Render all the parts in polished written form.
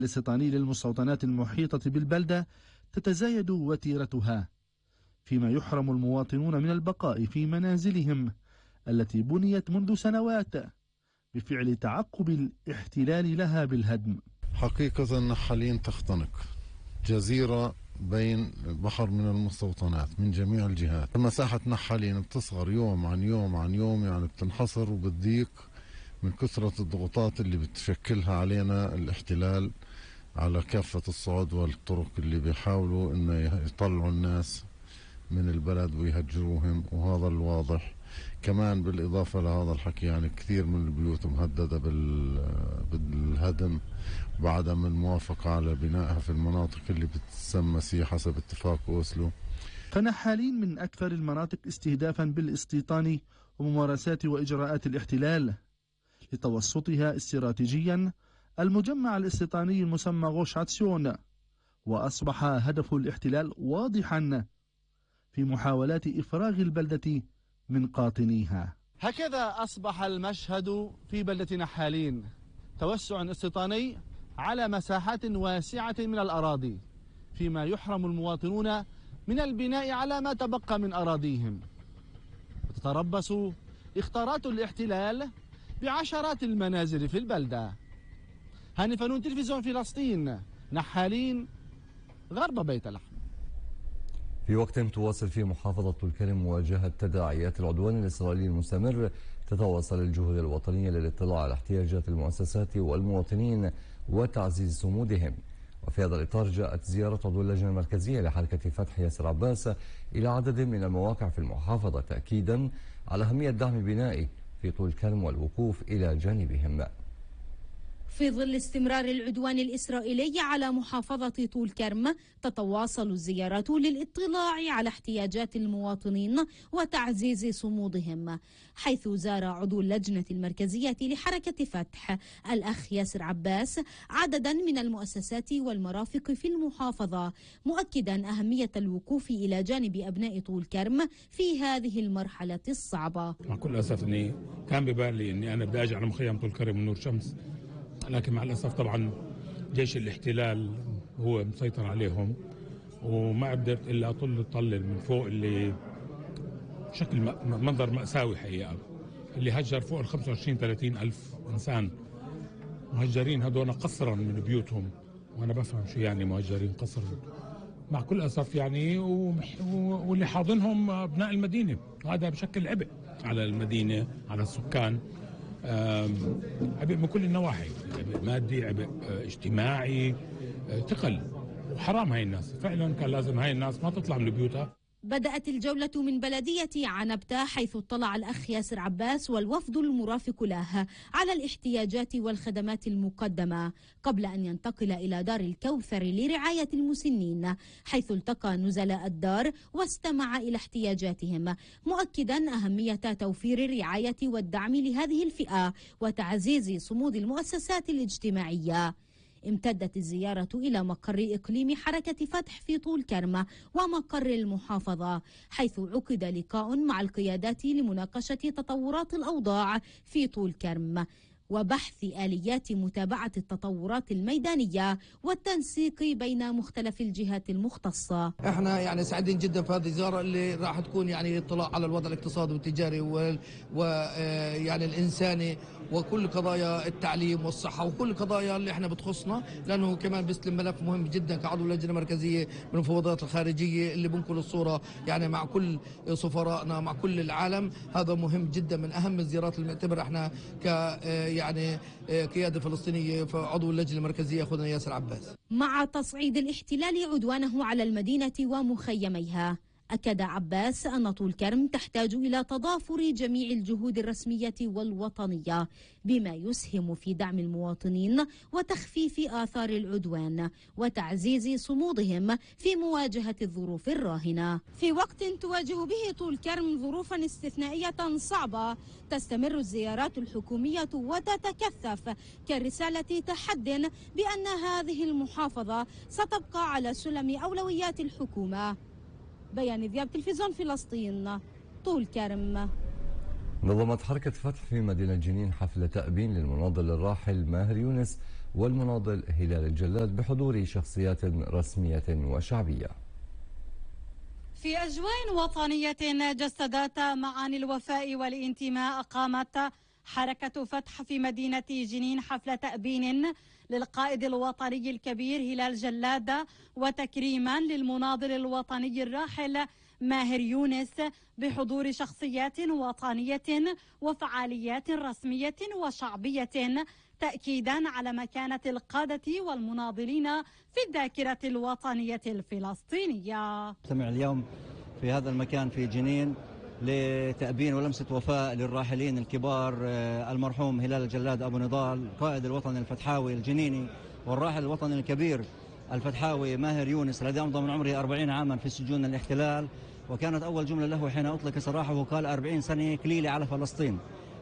الاستيطاني للمستوطنات المحيطة بالبلدة تتزايد وتيرتها، فيما يحرم المواطنون من البقاء في منازلهم التي بنيت منذ سنوات بفعل تعقب الاحتلال لها بالهدم. حقيقة النحالين تختنق جزيرة بين بحر من المستوطنات من جميع الجهات. مساحة نحالين بتصغر يوم عن يوم عن يوم، يعني بتنحصر وبتضيق من كثرة الضغوطات اللي بتشكلها علينا الاحتلال على كافة الصعد والطرق، اللي بيحاولوا انه يطلعوا الناس من البلد ويهجروهم، وهذا الواضح. كمان بالإضافة لهذا الحكي يعني كثير من البيوت مهددة بالهدم بعدم الموافقة على بنائها في المناطق اللي بتسمى سي حسب اتفاق أوسلو. فنحالين من أكثر المناطق استهدافا بالاستيطان وممارسات وإجراءات الاحتلال. لتوسطها استراتيجيا المجمع الاستيطاني المسمى غوش عتسيون، وأصبح هدف الاحتلال واضحا في محاولات إفراغ البلدة من قاطنيها. هكذا أصبح المشهد في بلدة نحالين، توسع استيطاني على مساحات واسعة من الأراضي، فيما يحرم المواطنون من البناء على ما تبقى من أراضيهم. وتتربص إخطارات الاحتلال بعشرات المنازل في البلدة. هاني فنون، تلفزيون فلسطين، نحالين، غرب بيت لحم. في وقت تواصل فيه محافظة طول كرم مواجهة تداعيات العدوان الإسرائيلي المستمر، تتواصل الجهود الوطنية للاطلاع على احتياجات المؤسسات والمواطنين وتعزيز صمودهم. وفي هذا الإطار جاءت زيارة عضو اللجنة المركزية لحركة فتح ياسر عباس إلى عدد من المواقع في المحافظة، تأكيدا على أهمية دعم بنائي في طول كرم والوقوف إلى جانبهم. في ظل استمرار العدوان الإسرائيلي على محافظة طول كرم، تتواصل الزيارات للاطلاع على احتياجات المواطنين وتعزيز صمودهم، حيث زار عضو اللجنة المركزية لحركة فتح الأخ ياسر عباس عددا من المؤسسات والمرافق في المحافظة، مؤكدا أهمية الوقوف إلى جانب أبناء طول كرم في هذه المرحلة الصعبة. مع كل أسف أني كان ببالي أني أنا بدي أجي على مخيم طول كرم ونور شمس، لكن مع الأسف طبعا جيش الاحتلال هو مسيطر عليهم، وما قدرت إلا أطلل من فوق، اللي شكل منظر مأساوي حقيقة، اللي هجر فوق ال 25-30 ألف إنسان مهجرين هدول قصرا من بيوتهم. وأنا بفهم شو يعني مهجرين قصرا، مع كل أسف يعني، واللي حاضنهم أبناء المدينة، وهذا بشكل عبء على المدينة، على السكان، عبء من كل النواحي، عبء مادي، عبء اجتماعي، ثقل. وحرام هاي الناس، فعلا كان لازم هاي الناس ما تطلع من بيوتها. بدأت الجولة من بلدية عنبتة، حيث اطلع الأخ ياسر عباس والوفد المرافق له على الاحتياجات والخدمات المقدمة، قبل أن ينتقل إلى دار الكوثر لرعاية المسنين، حيث التقى نزلاء الدار واستمع إلى احتياجاتهم، مؤكدا أهمية توفير الرعاية والدعم لهذه الفئة وتعزيز صمود المؤسسات الاجتماعية. امتدت الزيارة إلى مقر إقليم حركة فتح في طول كرم ومقر المحافظة، حيث عقد لقاء مع القيادات لمناقشة تطورات الأوضاع في طول كرم وبحث آليات متابعة التطورات الميدانية والتنسيق بين مختلف الجهات المختصة. احنا يعني سعيدين جدا في هذه الزيارة اللي راح تكون يعني اطلاع على الوضع الاقتصادي والتجاري ويعني الإنساني، وكل قضايا التعليم والصحة، وكل قضايا اللي احنا بتخصنا، لأنه كمان بيستلم ملف مهم جدا كعضو اللجنة المركزية من المفوضيات الخارجية اللي بنقل الصورة يعني مع كل سفرائنا مع كل العالم. هذا مهم جدا، من أهم الزيارات اللي نعتبر احنا يعني قيادة فلسطينية. فعضو اللجنة المركزية أخونا ياسر عباس. مع تصعيد الاحتلال عدوانه على المدينة ومخيميها، أكد عباس أن طول كرم تحتاج إلى تضافر جميع الجهود الرسمية والوطنية بما يسهم في دعم المواطنين وتخفيف آثار العدوان وتعزيز صمودهم في مواجهة الظروف الراهنة. في وقت تواجه به طول كرم ظروفا استثنائية صعبة، تستمر الزيارات الحكومية وتتكثف كرسالة تحد بأن هذه المحافظة ستبقى على سلم أولويات الحكومة. بيان ذياب، تلفزيون فلسطين، طول كرم. نظمت حركة فتح في مدينة جنين حفل تأبين للمناضل الراحل ماهر يونس والمناضل هلال الجلاد بحضور شخصيات رسمية وشعبية. في أجواء وطنية جسدت معاني الوفاء والانتماء، قامت حركة فتح في مدينة جنين حفل تأبين للقائد الوطني الكبير هلال جلاد، وتكريما للمناضل الوطني الراحل ماهر يونس بحضور شخصيات وطنية وفعاليات رسمية وشعبية، تأكيدا على مكانة القادة والمناضلين في الذاكرة الوطنية الفلسطينية. نجتمع اليوم في هذا المكان في جنين لتأبين ولمسة وفاء للراحلين الكبار، المرحوم هلال الجلاد أبو نضال قائد الوطن الفتحاوي الجنيني، والراحل الوطني الكبير الفتحاوي ماهر يونس الذي أمضى من عمره 40 عاما في سجون الاحتلال، وكانت أول جملة له حين أطلق سراحه قال 40 سنة كليلة على فلسطين.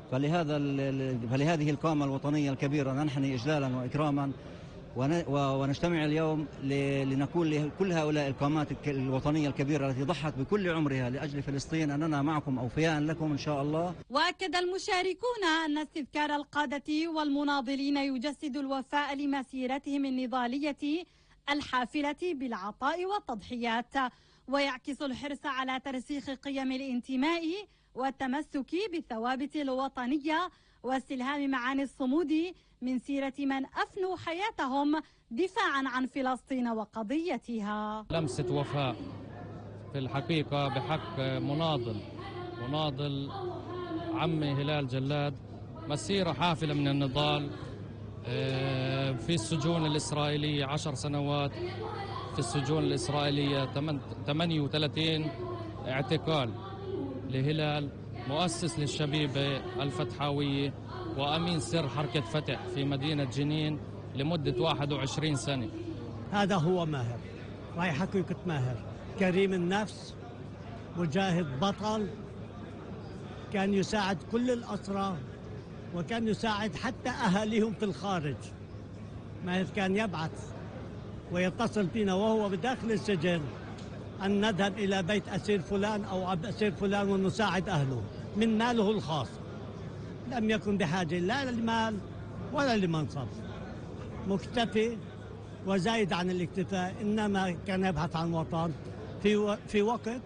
فلهذه القامة الوطنية الكبيرة ننحني إجلالا وإكراما، ونجتمع اليوم لنقول لكل هؤلاء القامات الوطنية الكبيرة التي ضحت بكل عمرها لأجل فلسطين أننا معكم أوفياء لكم إن شاء الله. وأكد المشاركون أن استذكار القادة والمناضلين يجسد الوفاء لمسيرتهم النضالية الحافلة بالعطاء والتضحيات، ويعكس الحرص على ترسيخ قيم الانتماء والتمسك بالثوابت الوطنية واستلهام معاني الصمود من سيرة من أفنوا حياتهم دفاعا عن فلسطين وقضيتها. لمسة وفاء في الحقيقة بحق مناضل عمي هلال جلاد، مسيرة حافلة من النضال في السجون الإسرائيلية 10 سنوات في السجون الإسرائيلية، 38 اعتقال لهلال، مؤسس للشبيبة الفتحاوية وأمين سر حركة فتح في مدينة جنين لمدة 21 سنة. هذا هو ماهر، وهي حقيقة ماهر، كريم النفس، مجاهد بطل، كان يساعد كل الأسرى وكان يساعد حتى أهاليهم في الخارج. ماهر كان يبعث ويتصل بنا وهو بداخل السجن أن نذهب إلى بيت أسير فلان أو أسير فلان ونساعد أهله من ماله الخاص. لم يكن بحاجة لا للمال ولا لمنصب، مكتفي وزايد عن الاكتفاء، إنما كان يبحث عن وطن في وقت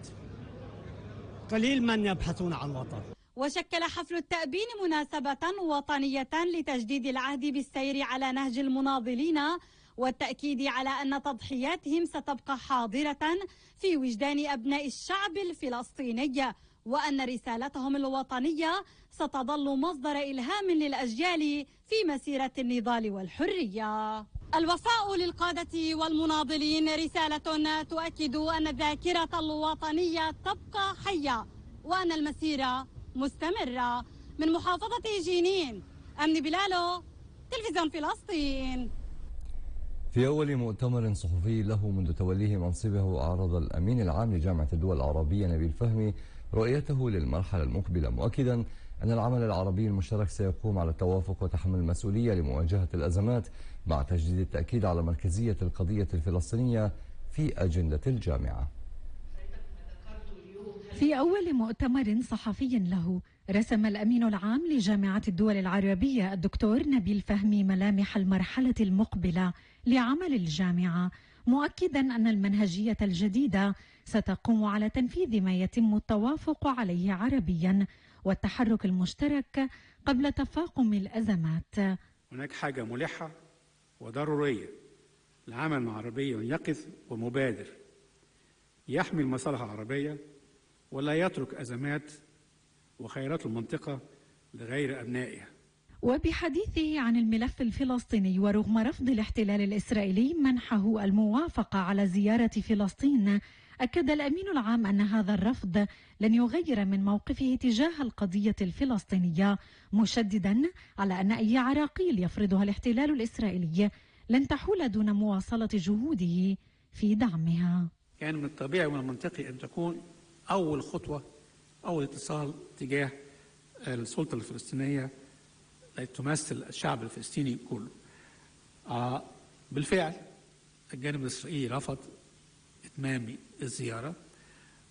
قليل من يبحثون عن وطن. وشكل حفل التأبين مناسبة وطنية لتجديد العهد بالسير على نهج المناضلين والتأكيد على أن تضحياتهم ستبقى حاضرة في وجدان أبناء الشعب الفلسطيني، وأن رسالتهم الوطنية ستظل مصدر إلهام للأجيال في مسيرة النضال والحرية. الوفاء للقادة والمناضلين رسالة تؤكد أن الذاكرة الوطنية تبقى حية وأن المسيرة مستمرة. من محافظة جنين، أمني بلالو، تلفزيون فلسطين. في أول مؤتمر صحفي له منذ توليه منصبه، أعرض الأمين العام لجامعة الدول العربية نبيل فهمي رؤيته للمرحلة المقبلة، مؤكدا أن العمل العربي المشترك سيقوم على التوافق وتحمل المسؤولية لمواجهة الأزمات، مع تجديد التأكيد على مركزية القضية الفلسطينية في أجندة الجامعة. في أول مؤتمر صحفي له، رسم الأمين العام لجامعة الدول العربية الدكتور نبيل فهمي ملامح المرحلة المقبلة لعمل الجامعة، مؤكدا أن المنهجية الجديدة ستقوم على تنفيذ ما يتم التوافق عليه عربيا والتحرك المشترك قبل تفاقم الأزمات. هناك حاجة ملحة وضرورية لعمل عربي يقظ ومبادر يحمي المصالح العربية ولا يترك أزمات وخيرات المنطقة لغير أبنائها. وبحديثه عن الملف الفلسطيني، ورغم رفض الاحتلال الإسرائيلي منحه الموافقة على زيارة فلسطين، أكد الأمين العام أن هذا الرفض لن يغير من موقفه تجاه القضية الفلسطينية، مشددا على أن أي عراقيل يفرضها الاحتلال الإسرائيلي لن تحول دون مواصلة جهوده في دعمها. كان من الطبيعي ومن المنطقي أن تكون أول خطوة، أول اتصال تجاه السلطة الفلسطينية التي تمثل الشعب الفلسطيني كله. بالفعل الجانب الإسرائيلي رفض إتمام الزيارة،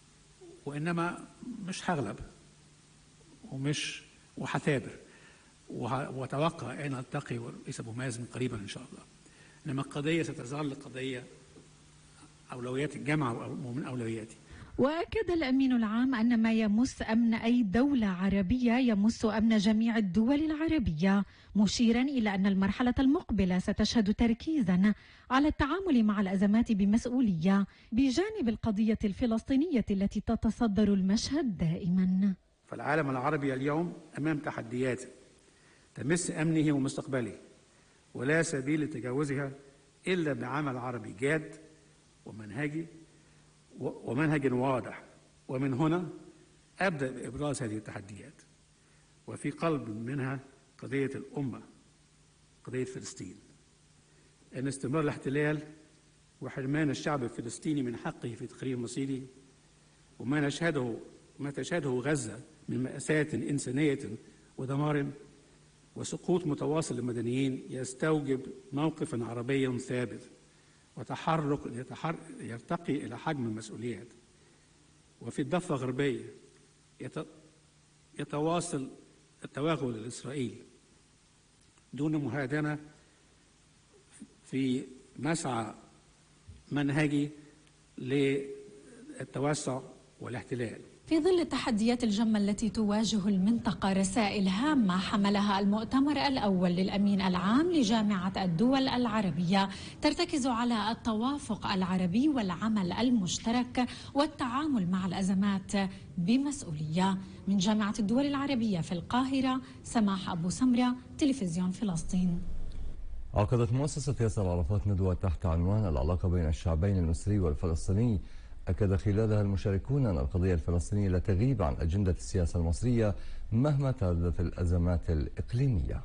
وإنما مش هغلب وهثابر، وأتوقع أن نلتقي رئيس أبو مازن قريبا إن شاء الله. إنما القضية ستظل قضية أولويات الجامعة ومن أولوياتي. وأكد الأمين العام أن ما يمس أمن أي دولة عربية يمس أمن جميع الدول العربية، مشيرا إلى أن المرحلة المقبلة ستشهد تركيزا على التعامل مع الأزمات بمسؤولية بجانب القضية الفلسطينية التي تتصدر المشهد دائما. فالعالم العربي اليوم أمام تحديات تمس أمنه ومستقبله، ولا سبيل لتجاوزها إلا بعمل عربي جاد ومنهج واضح. ومن هنا أبدأ بإبراز هذه التحديات، وفي قلب منها قضية الأمة، قضية فلسطين. أن استمرار الاحتلال وحرمان الشعب الفلسطيني من حقه في تقرير مصيره، وما تشهده غزة من مأساة إنسانية ودمار وسقوط متواصل للمدنيين، يستوجب موقفا عربيا ثابت وتحرك يرتقي إلى حجم المسؤوليات. وفي الضفة الغربية يتواصل التوغل الإسرائيلي دون مهادنة في مسعى منهجي للتوسع والاحتلال. في ظل التحديات الجمة التي تواجه المنطقة، رسائل هامة حملها المؤتمر الأول للأمين العام لجامعة الدول العربية ترتكز على التوافق العربي والعمل المشترك والتعامل مع الأزمات بمسؤولية. من جامعة الدول العربية في القاهرة، سماح أبو سمرة، تلفزيون فلسطين. عقدت مؤسسة ياسر عرفات ندوة تحت عنوان العلاقة بين الشعبين المصري والفلسطيني. أكد خلالها المشاركون أن القضية الفلسطينية لا تغيب عن أجندة السياسة المصرية مهما تعددت الأزمات الإقليمية.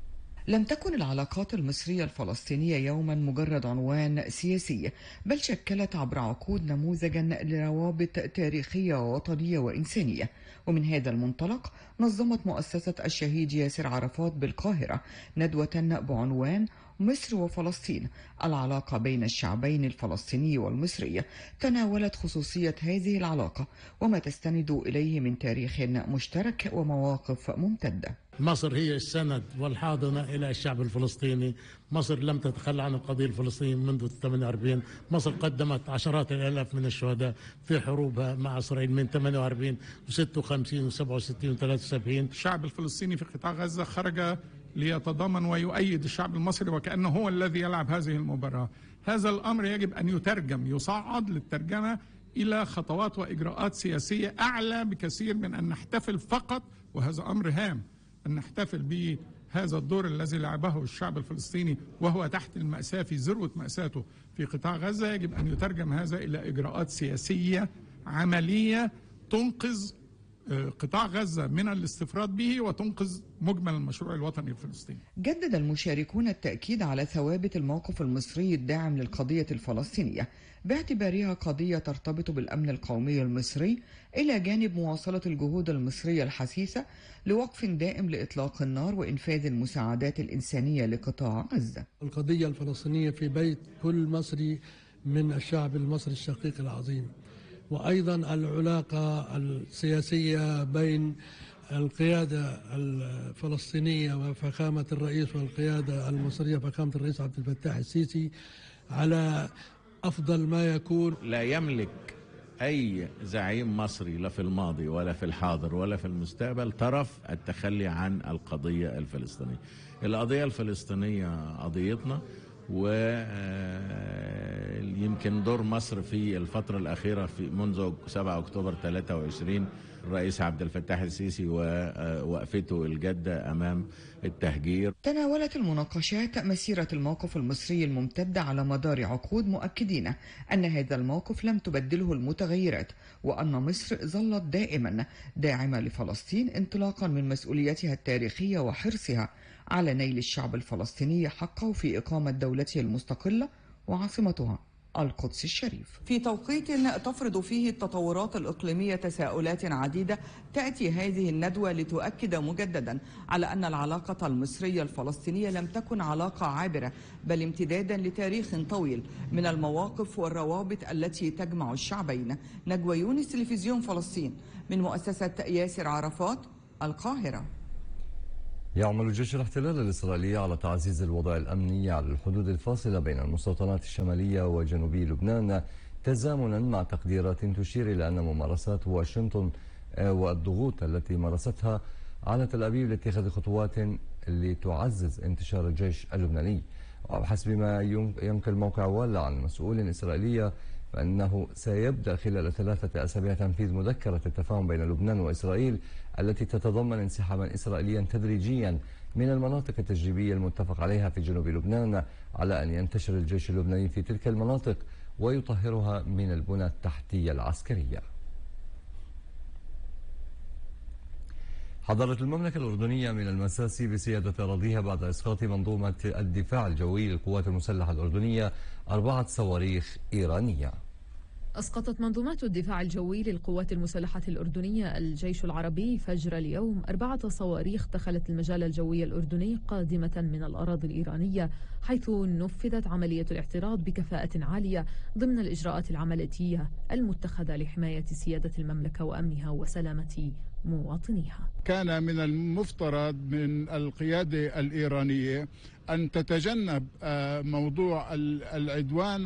لم تكن العلاقات المصرية الفلسطينية يوما مجرد عنوان سياسي، بل شكلت عبر عقود نموذجا لروابط تاريخية ووطنية وإنسانية. ومن هذا المنطلق نظمت مؤسسة الشهيد ياسر عرفات بالقاهرة ندوة بعنوان مصر وفلسطين، العلاقة بين الشعبين الفلسطيني والمصري، تناولت خصوصية هذه العلاقة وما تستند إليه من تاريخ مشترك ومواقف ممتدة. مصر هي السند والحاضنة إلى الشعب الفلسطيني. مصر لم تتخلى عن القضية الفلسطينية منذ 48. مصر قدمت عشرات الآلاف من الشهداء في حروبها مع إسرائيل من 48 و56 و67 و73. الشعب الفلسطيني في قطاع غزة خرج ليتضامن ويؤيد الشعب المصري وكأنه هو الذي يلعب هذه المباراة. هذا الأمر يجب أن يصعد للترجمة إلى خطوات وإجراءات سياسية أعلى بكثير من أن نحتفل فقط، وهذا أمر هام، أن نحتفل بهذا الدور الذي لعبه الشعب الفلسطيني وهو تحت المأساة في ذروة مأساته في قطاع غزة. يجب أن يترجم هذا إلى إجراءات سياسية عملية تنقذ قطاع غزة من الاستفراد به وتنقذ مجمل المشروع الوطني الفلسطيني. جدد المشاركون التأكيد على ثوابت الموقف المصري الداعم للقضية الفلسطينية باعتبارها قضية ترتبط بالأمن القومي المصري، إلى جانب مواصلة الجهود المصرية الحثيثة لوقف دائم لإطلاق النار وإنفاذ المساعدات الإنسانية لقطاع غزة. القضية الفلسطينية في بيت كل مصري من الشعب المصري الشقيق العظيم، وأيضا العلاقة السياسية بين القيادة الفلسطينية وفخامة الرئيس والقيادة المصرية فخامة الرئيس عبد الفتاح السيسي على أفضل ما يكون. لا يملك أي زعيم مصري لا في الماضي ولا في الحاضر ولا في المستقبل طرف التخلي عن القضية الفلسطينية. القضية الفلسطينية قضيتنا، ويمكن دور مصر في الفترة الأخيرة في منذ 7 أكتوبر 23 الرئيس عبد الفتاح السيسي ووقفته الجادة أمام التهجير. تناولت المناقشات مسيرة الموقف المصري الممتدة على مدار عقود، مؤكدين أن هذا الموقف لم تبدله المتغيرات، وأن مصر ظلت دائما داعمة لفلسطين انطلاقا من مسؤوليتها التاريخية وحرصها على نيل الشعب الفلسطيني حقه في إقامة دولته المستقلة وعاصمتها القدس الشريف. في توقيت تفرض فيه التطورات الإقليمية تساؤلات عديدة، تأتي هذه الندوة لتؤكد مجددا على أن العلاقة المصرية الفلسطينية لم تكن علاقة عابرة، بل امتدادا لتاريخ طويل من المواقف والروابط التي تجمع الشعبين. نجوى يونس، تلفزيون فلسطين، من مؤسسة ياسر عرفات، القاهرة. يعمل جيش الاحتلال الإسرائيلي على تعزيز الوضع الأمني على الحدود الفاصلة بين المستوطنات الشمالية وجنوبي لبنان، تزامنا مع تقديرات تشير إلى أن ممارسات واشنطن والضغوط التي مارستها على تل أبيب لاتخاذ خطوات لتعزز انتشار الجيش اللبناني. وبحسب ما ينقل موقع والا عن مسؤول إسرائيلي فإنه سيبدأ خلال 3 أسابيع تنفيذ مذكرة التفاهم بين لبنان وإسرائيل التي تتضمن انسحابا إسرائيليا تدريجيا من المناطق التجريبية المتفق عليها في جنوب لبنان، على أن ينتشر الجيش اللبناني في تلك المناطق ويطهرها من البنى التحتية العسكرية. حضرت المملكة الأردنية من المساس بسيادة أراضيها بعد إسقاط منظومة الدفاع الجوي للقوات المسلحة الأردنية 4 صواريخ إيرانية. أسقطت منظومات الدفاع الجوي للقوات المسلحة الأردنية الجيش العربي فجر اليوم 4 صواريخ دخلت المجال الجوي الأردني قادمة من الأراضي الإيرانية، حيث نفذت عملية الاعتراض بكفاءة عالية ضمن الإجراءات العملياتية المتخذة لحماية سيادة المملكة وأمنها وسلامة مواطنيها. كان من المفترض من القيادة الإيرانية أن تتجنب موضوع العدوان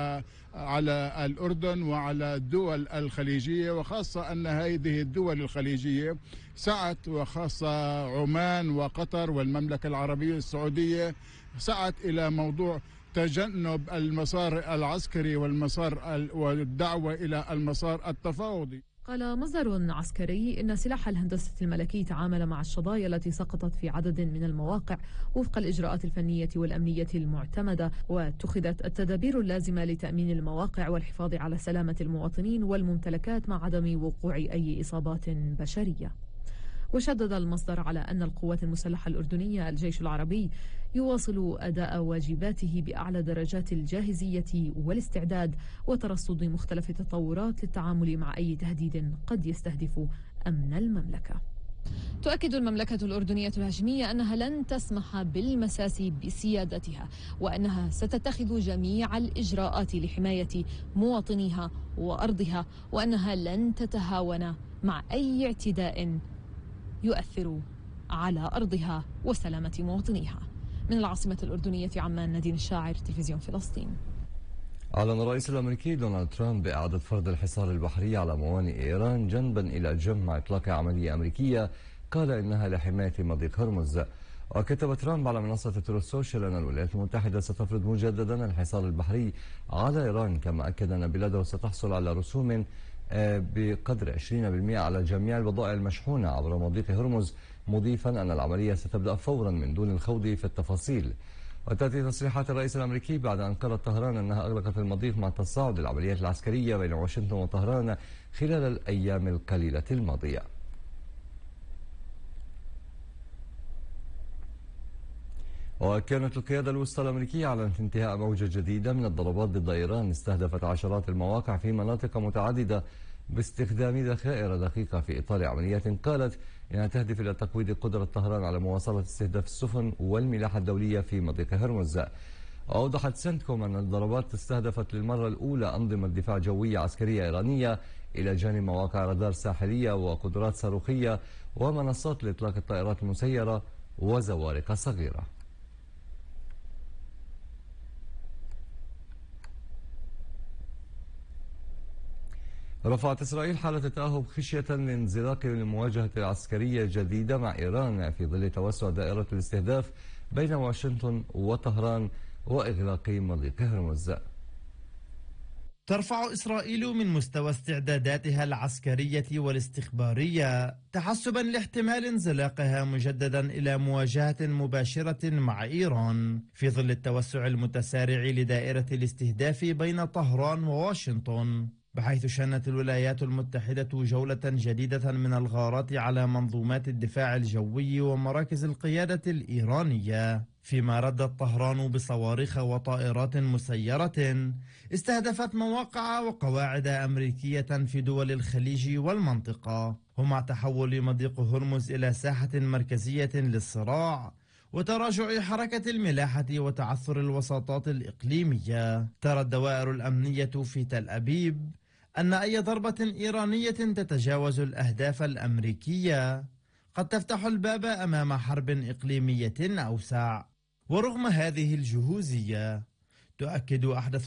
على الأردن وعلى الدول الخليجية، وخاصة أن هذه الدول الخليجية سعت، وخاصة عمان وقطر والمملكة العربية السعودية، سعت إلى موضوع تجنب المسار العسكري والدعوة إلى المسار التفاوضي. قال مصدر عسكري إن سلاح الهندسة الملكي تعامل مع الشظايا التي سقطت في عدد من المواقع وفق الإجراءات الفنية والأمنية المعتمدة، واتخذت التدابير اللازمة لتأمين المواقع والحفاظ على سلامة المواطنين والممتلكات مع عدم وقوع أي إصابات بشرية. وشدد المصدر على أن القوات المسلحة الأردنية الجيش العربي يواصل أداء واجباته بأعلى درجات الجاهزية والاستعداد وترصد مختلف التطورات للتعامل مع أي تهديد قد يستهدف أمن المملكة. تؤكد المملكة الأردنية الهاشمية أنها لن تسمح بالمساس بسيادتها، وأنها ستتخذ جميع الإجراءات لحماية مواطنيها وأرضها، وأنها لن تتهاون مع أي اعتداء يؤثر على أرضها وسلامة مواطنيها. من العاصمة الأردنية عمان، نادين الشاعر، تلفزيون فلسطين. أعلن الرئيس الأمريكي دونالد ترامب بإعادة فرض الحصار البحري على موانئ إيران جنبا إلى جنب مع إطلاق عملية أمريكية قال إنها لحماية مضيق هرمز. وكتب ترامب على منصة تروث سوشيال أن الولايات المتحدة ستفرض مجددا الحصار البحري على إيران، كما أكد أن بلاده ستحصل على رسوم بقدر 20% على جميع البضائع المشحونة عبر مضيق هرمز، مضيفا أن العملية ستبدأ فورا من دون الخوض في التفاصيل. وتأتي تصريحات الرئيس الأمريكي بعد أن قالت طهران أنها أغلقت المضيق مع تصاعد العمليات العسكرية بين واشنطن وطهران خلال الأيام القليلة الماضية. وكانت القيادة الوسطى الأمريكية أعلنت انتهاء موجة جديدة من الضربات ضد إيران استهدفت عشرات المواقع في مناطق متعددة باستخدام ذخائر دقيقة في إطار عمليات قالت إنها تهدف إلى تقويض قدرة طهران على مواصلة استهداف السفن والملاحة الدولية في مضيق هرمز. أوضحت سنتكوم أن الضربات استهدفت للمرة الأولى أنظمة دفاع جوية عسكرية إيرانية إلى جانب مواقع رادار ساحلية وقدرات صاروخية ومنصات لإطلاق الطائرات المسيرة وزوارق صغيرة. رفعت إسرائيل حالة التأهب خشية لانزلاق المواجهة العسكرية الجديدة مع إيران في ظل توسع دائرة الاستهداف بين واشنطن وطهران وإغلاق مضيق هرمز. ترفع إسرائيل من مستوى استعداداتها العسكرية والاستخبارية تحسبا لاحتمال انزلاقها مجددا إلى مواجهة مباشرة مع إيران في ظل التوسع المتسارع لدائرة الاستهداف بين طهران وواشنطن، بحيث شنت الولايات المتحدة جولة جديدة من الغارات على منظومات الدفاع الجوي ومراكز القيادة الإيرانية، فيما ردت طهران بصواريخ وطائرات مسيرة استهدفت مواقع وقواعد أمريكية في دول الخليج والمنطقة، ومع تحول مضيق هرمز إلى ساحة مركزية للصراع وتراجع حركة الملاحة وتعثر الوساطات الإقليمية. ترى الدوائر الأمنية في تل أبيب أن أي ضربة إيرانية تتجاوز الأهداف الأمريكية قد تفتح الباب أمام حرب إقليمية أوسع. ورغم هذه الجهوزية تؤكد أحدث